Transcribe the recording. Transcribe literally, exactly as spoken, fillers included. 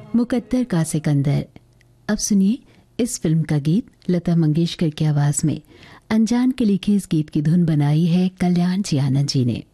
मुकद्दर का सिकंदर। अब सुनिए इस फिल्म का गीत लता मंगेशकर की आवाज में। अनजान के लिखे इस गीत की धुन बनाई है कल्याण जी आनंद जी ने।